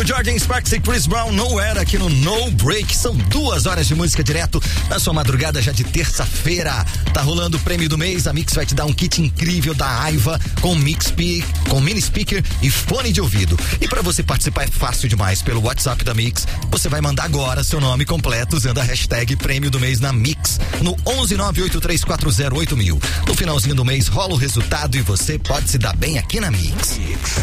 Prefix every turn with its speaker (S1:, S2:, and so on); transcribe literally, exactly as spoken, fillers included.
S1: Jordan Sparks e Chris Brown, Nowhere, aqui no No Break. São duas horas de música direto na sua madrugada já de terça-feira. Tá rolando o prêmio do mês. A Mix vai te dar um kit incrível da Aiva com Mix Speak, com mini speaker e fone de ouvido. E pra você participar é fácil demais. Pelo WhatsApp da Mix, você vai mandar agora seu nome completo usando a hashtag prêmio do mês na Mix no onze nove oito três quatro zero oito mil. No finalzinho do mês rola o resultado e você pode se dar bem aqui na Mix.